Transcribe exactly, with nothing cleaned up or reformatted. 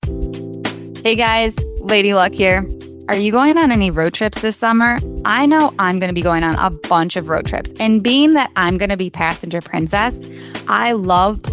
Hey guys, Lady Luck here. Are you going on any road trips this summer? I know I'm going to be going on a bunch of road trips. And being that I'm going to be passenger princess, I love